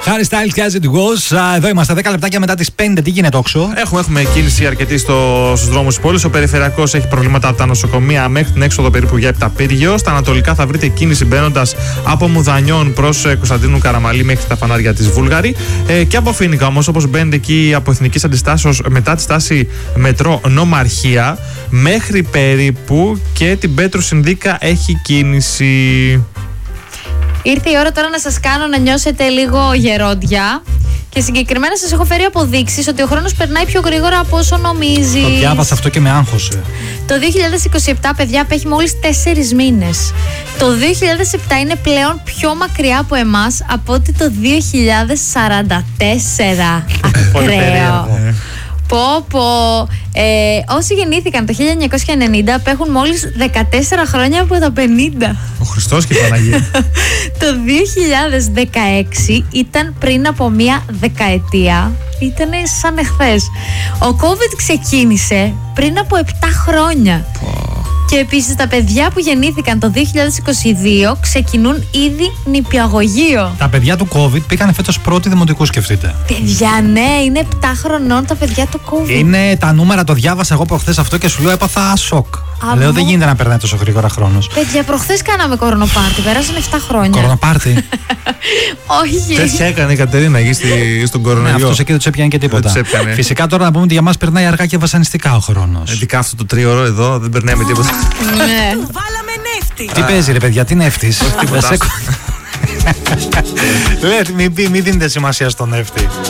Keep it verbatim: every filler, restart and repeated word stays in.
Harry Styles, As It Was. Εδώ είμαστε δέκα λεπτάκια μετά τις πέντε. Τι γίνεται, όξο? Έχουμε, έχουμε κίνηση αρκετή στο, στους δρόμους της πόλης. Ο περιφερειακός έχει προβλήματα από τα νοσοκομεία μέχρι την έξοδο περίπου για Επταπύργιο. Στα ανατολικά θα βρείτε κίνηση μπαίνοντας από Μουδανιών προς Κωνσταντίνου Καραμαλή μέχρι τα φανάρια της Βούλγαρη. Ε, και από Φοίνικα όμως, όπως μπαίνετε εκεί από Εθνικής Αντιστάσεως μετά τη στάση μετρό Νομαρχία μέχρι περίπου και την Πέτρου Συνδίκα έχει κίνηση. Ήρθε η ώρα τώρα να σας κάνω να νιώσετε λίγο γερόντια. Και συγκεκριμένα σας έχω φέρει αποδείξεις ότι ο χρόνος περνάει πιο γρήγορα από όσο νομίζεις. Το διάβασα αυτό και με άγχωσε. Το δύο χιλιάδες είκοσι επτά, παιδιά, απέχει μόλις τέσσερις μήνες. Το δύο χιλιάδες επτά είναι πλέον πιο μακριά από εμάς από ότι το δύο χιλιάδες σαράντα τέσσερα. Ακραίο. Πω πω. Ε, όσοι γεννήθηκαν το χίλια εννιακόσια ενενήντα απέχουν μόλις δεκατέσσερα χρόνια από τα πενήντα. Ο Χριστός και η Παναγία. Το δύο χιλιάδες δεκαέξι ήταν πριν από μία δεκαετία. Ήταν σαν εχθές. Ο COVID ξεκίνησε πριν από επτά χρόνια. Και επίσης τα παιδιά που γεννήθηκαν το δύο χιλιάδες είκοσι δύο ξεκινούν ήδη νηπιαγωγείο. Τα παιδιά του COVID πήγανε φέτος πρώτη δημοτικού, σκεφτείτε. Παιδιά, ναι, είναι επτά χρονών τα παιδιά του COVID. Είναι τα νούμερα, το διάβασα εγώ προχθές αυτό και σου λέω έπαθα σοκ. Α, λέω μου... δεν γίνεται να περνάει τόσο γρήγορα χρόνος. Παιδιά, προχθές κάναμε κορονοπάρτι, πέρασαν επτά χρόνια. Κορονοπάρτι. Όχι. Τέτοια έκανε η Κατερίνα εκεί στη, στον κορονοϊό. Ναι, αυτός εκεί δεν του έπιανε και τίποτα. Φυσικά τώρα να πούμε ότι για μας περνάει αργά και βασανιστικά ο χρόνος. Ειδικά αυτό το τρίωρο εδώ δεν περνάει με τίποτα. Ναι. Βάλαμε νεύτη. Τι παίζει ρε παιδιά, τι νεύτης? Μην δίνετε σημασία στον νεύτη.